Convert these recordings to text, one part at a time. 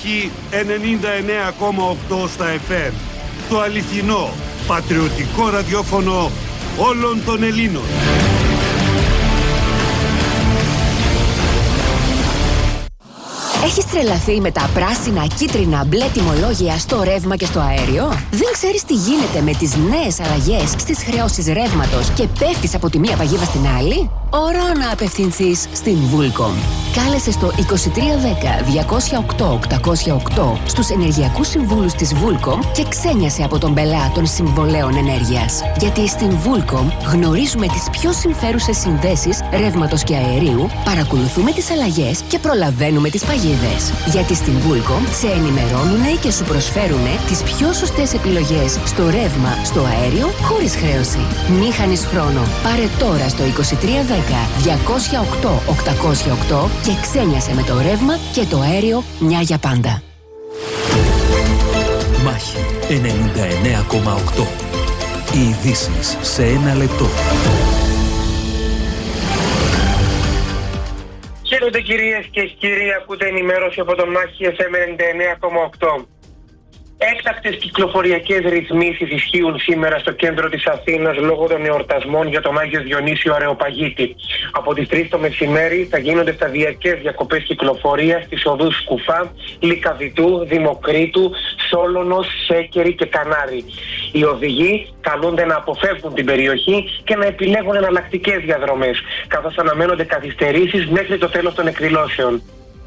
Μάχη 99,8 στα FM. Το αληθινό, πατριωτικό ραδιόφωνο όλων των Ελλήνων. Έχεις τρελαθεί με τα πράσινα, κίτρινα, μπλε τιμολόγια στο ρεύμα και στο αέριο? Δεν ξέρεις τι γίνεται με τις νέες αλλαγές στις χρεώσεις ρεύματος και πέφτεις από τη μία παγίδα στην άλλη? Ώρα να απευθυνθείς στην Vulcom. Κάλεσε στο 2310-208-808 στους ενεργειακούς συμβούλους της Vulcom και ξένιασε από τον πελά των συμβολέων ενέργειας. Γιατί στην Vulcom γνωρίζουμε τις πιο συμφέρουσες συνδέσεις ρεύματος και αερίου, παρακολουθούμε τις αλλαγές και προλαβαίνουμε τις παγίδες. Γιατί στην Vulcom σε ενημερώνουν και σου προσφέρουν τις πιο σωστές επιλογές στο ρεύμα, στο αέριο, χωρίς χρέωση. Μη χάνεις χρόνο. Πάρε τώρα στο 2310-208-808 και ξένιασε με το ρεύμα και το αέριο μια για πάντα. Μάχη 99,8. Οι ειδήσεις σε ένα λεπτό. Χαίρετε κυρίες και κύριοι, ακούτε ενημέρωση από το Μάχη FM 99,8. Έκτακτες κυκλοφοριακές ρυθμίσεις ισχύουν σήμερα στο κέντρο της Αθήνας λόγω των εορτασμών για τον Άγιο Διονύσιο Αρεοπαγίτη. Από τις 3 το μεσημέρι θα γίνονται σταδιακές διακοπές κυκλοφορίας στις οδούς Σκουφά, Λυκαβητού, Δημοκρίτου, Σόλωνος, Σέκερη και Κανάρη. Οι οδηγοί καλούνται να αποφεύγουν την περιοχή και να επιλέγουν εναλλακτικές διαδρομές, καθώς αναμένονται καθυστερήσεις μέχρι το τέλος των εκδηλώσεων.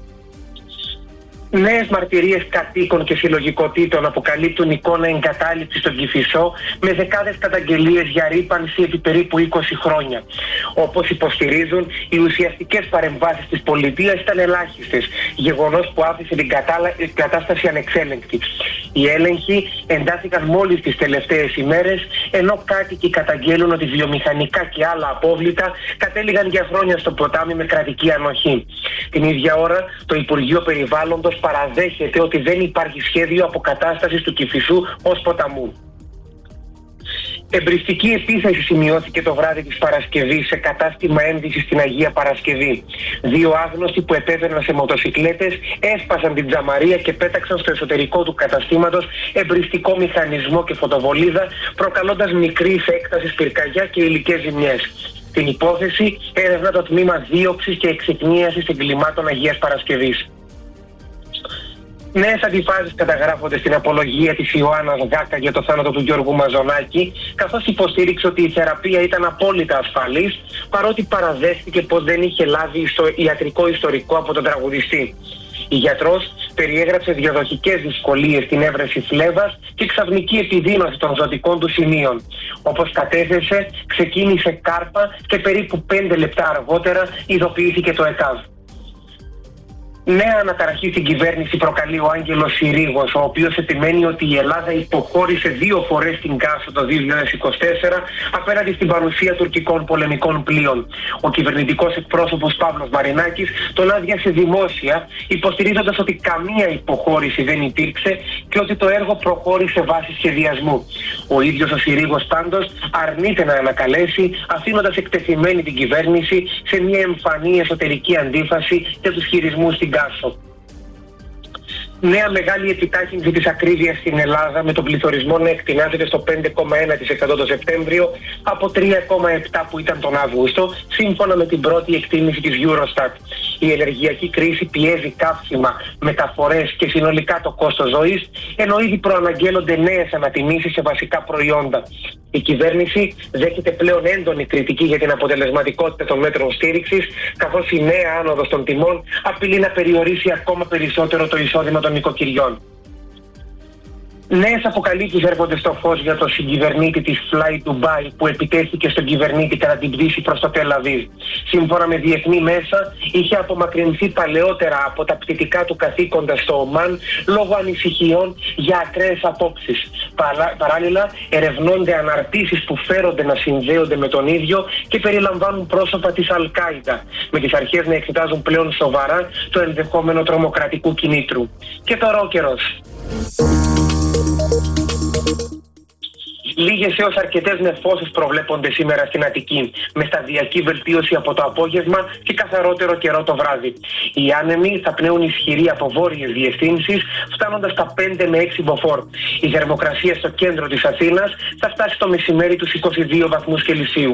Νέες μαρτυρίες κατοίκων και συλλογικοτήτων αποκαλύπτουν εικόνα εγκατάλειψης στον Κηφισό με δεκάδες καταγγελίες για ρύπανση επί περίπου 20 χρόνια. Όπως υποστηρίζουν, οι ουσιαστικές παρεμβάσεις της πολιτείας ήταν ελάχιστες, γεγονός που άφησε την κατάσταση ανεξέλεγκτη. Οι έλεγχοι εντάθηκαν μόλις τις τελευταίες ημέρες, ενώ κάτοικοι καταγγέλουν ότι βιομηχανικά και άλλα απόβλητα κατέληγαν για χρόνια στο ποτάμι με κρατική ανοχή. Την ίδια ώρα, το Υπουργείο Περιβάλλοντος παραδέχεται ότι δεν υπάρχει σχέδιο αποκατάστασης του Κηφισού ως ποταμού. Εμπριστική επίθεση σημειώθηκε το βράδυ της Παρασκευής σε κατάστημα ένδυσης στην Αγία Παρασκευή. 2 άγνωστοι που επέβαιναν σε μοτοσικλέτες έσπασαν την τζαμαρία και πέταξαν στο εσωτερικό του καταστήματος εμπριστικό μηχανισμό και φωτοβολίδα, προκαλώντας μικρής έκτασης πυρκαγιά και υλικές ζημιές. Την υπόθεση έρευνα το τμήμα δίωξης και εξυκνίασης εγκλημάτων Αγίας Παρασκευής. Νέες αντιφάσεις καταγράφονται στην απολογία της Ιωάννας Γάκα για το θάνατο του Γιώργου Μαζονάκη, καθώς υποστήριξε ότι η θεραπεία ήταν απόλυτα ασφαλής, παρότι παραδέχτηκε πως δεν είχε λάβει ιατρικό ιστορικό από τον τραγουδιστή. Η γιατρός περιέγραψε διαδοχικές δυσκολίες στην έβρεση φλέβας και ξαφνική επιδείνωση των ζωτικών του σημείων. Όπως κατέθεσε, ξεκίνησε κάρπα και περίπου 5 λεπτά αργότερα ειδοποιήθηκε το ΕΚΑΒ. Νέα αναταραχή στην κυβέρνηση προκαλεί ο Άγγελος Συρίγος, ο οποίος επιμένει ότι η Ελλάδα υποχώρησε 2 φορές την Κάσο το 2024 απέναντι στην παρουσία τουρκικών πολεμικών πλοίων. Ο κυβερνητικός εκπρόσωπος Παύλος Μαρινάκης τον άδειασε δημόσια, υποστηρίζοντας ότι καμία υποχώρηση δεν υπήρξε και ότι το έργο προχώρησε βάσει σχεδιασμού. Ο ίδιος ο Συρίγος πάντως αρνείται να ανακαλέσει, αφήνοντας εκτεθειμένη την κυβέρνηση σε μια εμφανή εσωτερική αντίφαση για τους χειρισμούς στην Κάσο. Νέα μεγάλη επιτάχυνση της ακρίβειας στην Ελλάδα, με τον πληθωρισμό να εκτινάζεται στο 5,1% το Σεπτέμβριο από 3,7% που ήταν τον Αύγουστο, σύμφωνα με την πρώτη εκτίμηση της Eurostat. Η ενεργειακή κρίση πιέζει καύσιμα, μεταφορές και συνολικά το κόστος ζωής, ενώ ήδη προαναγγέλλονται νέες ανατιμήσεις σε βασικά προϊόντα. Η κυβέρνηση δέχεται πλέον έντονη κριτική για την αποτελεσματικότητα των μέτρων στήριξης, καθώς η νέα άνοδος των τιμών απειλεί να περιορίσει ακόμα περισσότερο το εισόδημα των νοικοκυριών. Νέες αποκαλύψεις έρχονται στο φως για το συγκυβερνήτη της Fly Dubai που επιτέθηκε στον κυβερνήτη κατά την πτήση προς το Τελ Αβίβ. Σύμφωνα με διεθνή μέσα, είχε απομακρυνθεί παλαιότερα από τα πτυτικά του καθήκοντα στο Ομάν λόγω ανησυχιών για ακραίες απόψεις. Παράλληλα, ερευνώνται αναρτήσεις που φέρονται να συνδέονται με τον ίδιο και περιλαμβάνουν πρόσωπα της Αλ-Κάιντα, με τις αρχές να εξετάζουν πλέον σοβαρά το ενδεχόμενο τρομοκρατικού κινήτρου. Και τώρα ο καιρός. Λίγες έως αρκετές νεφώσεις προβλέπονται σήμερα στην Αττική, με σταδιακή βελτίωση από το απόγευμα και καθαρότερο καιρό το βράδυ. Οι άνεμοι θα πνέουν ισχυροί από βόρειες διευθύνσεις, φτάνοντας στα 5 με 6 μποφόρ. Η θερμοκρασία στο κέντρο της Αθήνας θα φτάσει το μεσημέρι τους 22 βαθμούς Κελσίου.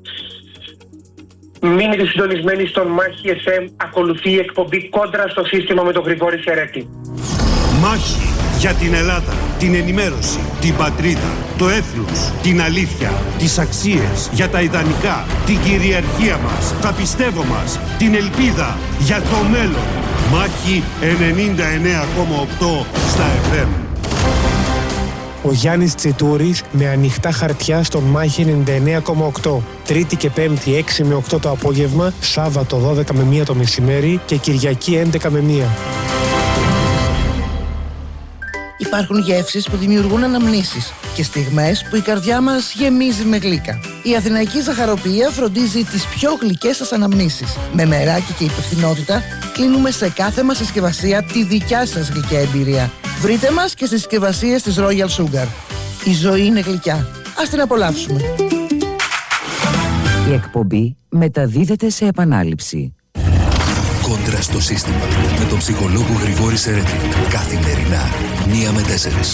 Μείνετε συντονισμένοι στον Μάχη FM, ακολουθεί η εκπομπή Κόντρα στο σύστημα με τον Γρηγόρη Σερέτη. Μάχη για την Ελλάδα, την ενημέρωση, την πατρίδα, το έθνος, την αλήθεια, τις αξίες, για τα ιδανικά, την κυριαρχία μας, τα πιστεύω μας, την ελπίδα για το μέλλον. Μάχη 99,8 στα FM. Ο Γιάννης Τσιτούρης με ανοιχτά χαρτιά στον Μάχη 99,8. Τρίτη και Πέμπτη 6 με 8 το απόγευμα, Σάββατο 12 με 1 το μεσημέρι και Κυριακή 11 με 1. Υπάρχουν γεύσεις που δημιουργούν αναμνήσεις και στιγμές που η καρδιά μας γεμίζει με γλύκα. Η Αθηναϊκή Ζαχαροποιία φροντίζει τις πιο γλυκές σας αναμνήσεις. Με μεράκι και υπευθυνότητα κλείνουμε σε κάθε μας συσκευασία τη δικιά σας γλυκιά εμπειρία. Βρείτε μας και στις συσκευασίες της Royal Sugar. Η ζωή είναι γλυκιά. Ας την απολαύσουμε. Η εκπομπή μεταδίδεται σε επανάληψη. Κόντρα στο σύστημα με τον ψυχολόγο Γρηγόρη Σερέτη. Καθημερινά 1 με 4.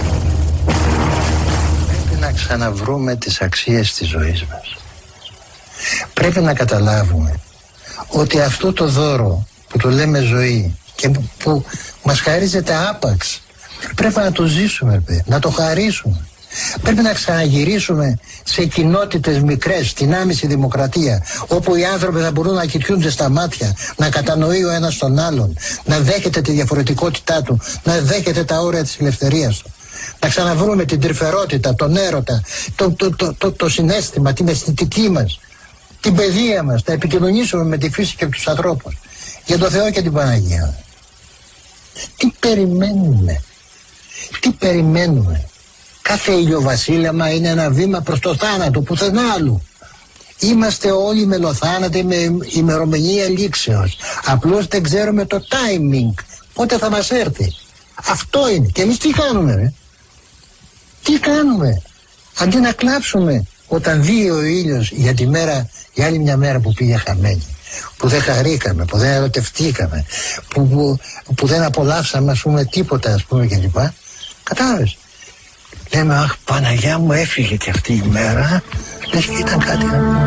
Πρέπει να ξαναβρούμε τις αξίες της ζωής μας. Πρέπει να καταλάβουμε ότι αυτό το δώρο που το λέμε ζωή και που μας χαρίζεται άπαξ, πρέπει να το ζήσουμε, να το χαρίσουμε. Πρέπει να ξαναγυρίσουμε σε κοινότητες μικρές, στην άμεση δημοκρατία, όπου οι άνθρωποι θα μπορούν να κοιτούνται στα μάτια, να κατανοεί ο ένας τον άλλον, να δέχεται τη διαφορετικότητά του, να δέχεται τα όρια της ελευθερίας του. Να ξαναβρούμε την τρυφερότητα, τον έρωτα, το συναίσθημα, την αισθητική μας, την παιδεία μας, να επικοινωνήσουμε με τη φύση και τους ανθρώπους, για τον Θεό και την Παναγία. Τι περιμένουμε, τι περιμένουμε. Κάθε ηλιοβασίλεμα είναι ένα βήμα προς το θάνατο, πουθενά άλλου. Είμαστε όλοι μελοθάνατοι με ημερομηνία λήξεως. Απλώς δεν ξέρουμε το timing, πότε θα μας έρθει. Αυτό είναι. Και εμείς τι κάνουμε, Τι κάνουμε. Αντί να κλάψουμε όταν βγει ο ήλιος για τη μέρα, για άλλη μια μέρα που πήγε χαμένη, που δεν χαρήκαμε, που δεν ερωτευτήκαμε, που δεν απολαύσαμε, ας πούμε, τίποτα, ας πούμε, κλπ. Κατάλαβες. Λέμε, αχ, Παναγιά μου, έφυγε και αυτή η μέρα. Λες και ήταν κάτι.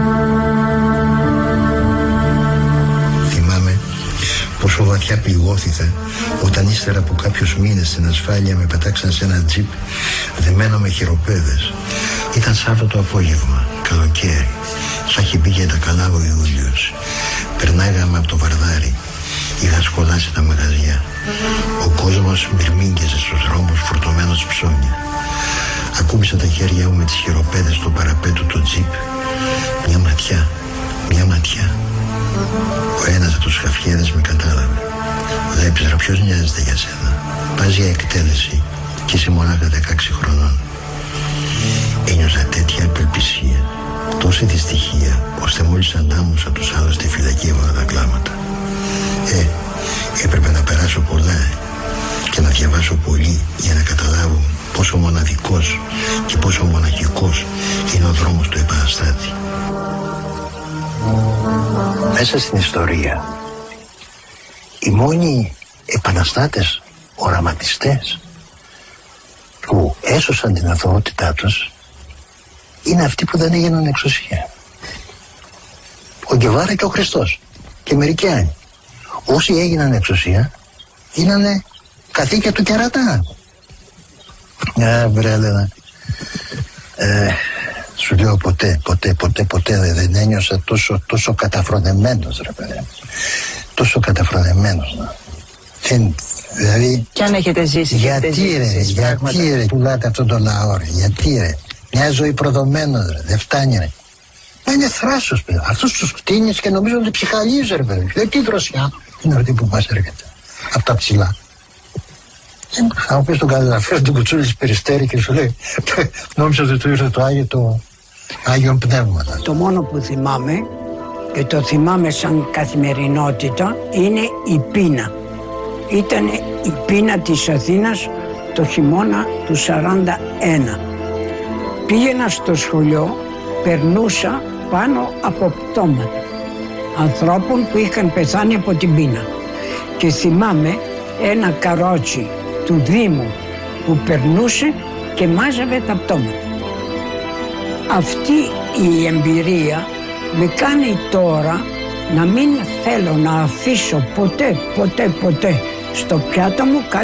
Θυμάμαι πόσο βαθιά πληγώθηκα όταν ύστερα από κάποιους μήνες στην ασφάλεια με πετάξαν σε ένα τζιπ δεμένο με χειροπέδες. Ήταν Σάββατο απόγευμα, καλοκαίρι. Θα έχει μπει για τα καλά ο Ιούλιος. Περνάγαμε από το Βαρδάρι. Είχα σκολάσει τα μαγαζιά. Ο κόσμος μυρμήγκιαζε στους δρόμους φορτωμένος ψώνια. Ακούμπησα τα χέρια μου με τις χειροπέδες στο παραπέτου του τζιπ. Μια ματιά. Ο ένας από τους χαφιέδες με κατάλαβε. Βλέπεις ρε, ποιος νοιάζεται για σένα. Πας για εκτέλεση και είσαι μονάχα 16 χρονών. Ένιωσα τέτοια απελπισία, τόση δυστυχία, ώστε μόλις αντάμωσα τους άλλους στη φυλακή έβαλα τα κλάματα. Έπρεπε να περάσω πολλά και να διαβάσω πολύ για να καταλάβω πόσο μοναδικός και πόσο μοναχικός είναι ο δρόμος του επαναστάτη. Μέσα στην ιστορία οι μόνοι επαναστάτες, οραματιστές που έσωσαν την αθωότητά τους είναι αυτοί που δεν έγιναν εξουσία. Ο Γκεβάρα και ο Χριστός και μερικοί άλλοι. Όσοι έγιναν εξουσία γίνανε καθήκια του κερατά. Βρέλενα. Σου λέω ποτέ δεν ένιωσα τόσο καταφρονεμένος, ρε παιδί. Τόσο καταφρονεμένος. Δηλαδή, κι αν έχετε ζήσει, γιατί ρε πουλάτε αυτόν τον λαό, ρε, γιατί ρε. Μια ζωή προδομένος, ρε, δεν φτάνει, ρε. Μα είναι θράσος, παιδί. Αυτούς τους κτίνεις και νομίζω ότι ψυχαλίζει, ρε παιδί. Δεν τι δροσιά είναι αυτή που μας έρχεται από τα ψηλά. Θα μου πεις τον καταγραφείο του Κουτσούλη της Περιστέρη και σου λέει νόμιζα ότι του ήρθε το Άγιο Πνεύμα. Το μόνο που θυμάμαι και το θυμάμαι σαν καθημερινότητα είναι η πείνα. Ήταν η πείνα της Αθήνας το χειμώνα του 41. Πήγαινα στο σχολείο, περνούσα πάνω από πτώματα ανθρώπων που είχαν πεθάνει από την πείνα. Και θυμάμαι ένα καρότσι του Δήμου που περνούσε και μάζευε τα πτώματα. Αυτή η εμπειρία με κάνει τώρα να μην θέλω να αφήσω ποτέ στο πιάτο μου